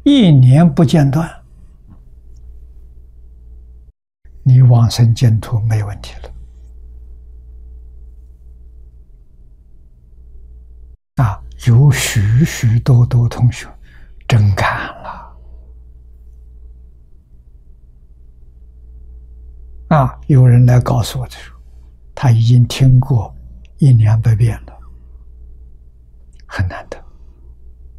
一年不间断，你往生净土没问题了。有许许多多同学真干了。有人来告诉我的时候，他已经听过100-200遍了，很难得。